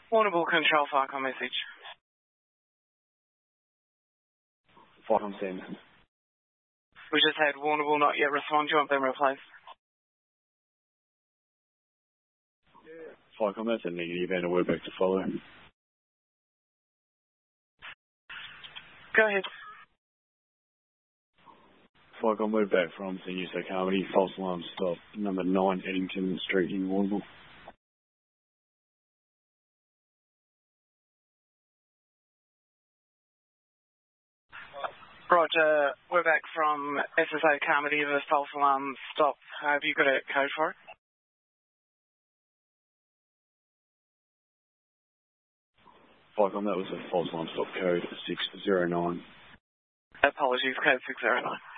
Warrnambool Control, Farcon message. Farcon send. We just had Warrnambool not yet respond. Do you want them replaced? Farcon, that's a negative and a word back to follow. Go ahead. Farcon, word back from Senior So Carmody, false alarm stop, number 9 Eddington Street in Warrnambool. Roger, we're back from SSO Carmody, the false alarm stop. Have you got a code for it? Farcon, that was a false alarm stop code 609. Apologies, code 609.